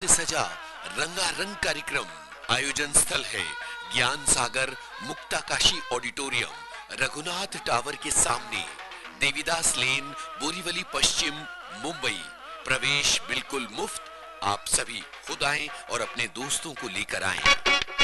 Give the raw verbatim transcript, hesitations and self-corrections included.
सजा रंगारंग कार्यक्रम। आयोजन स्थल है ज्ञान सागर मुक्ताकाशी ऑडिटोरियम, रघुनाथ टावर के सामने, देवीदास लेन, बोरीवली पश्चिम, मुंबई। प्रवेश बिल्कुल मुफ्त। आप सभी खुद आएं और अपने दोस्तों को लेकर आएं।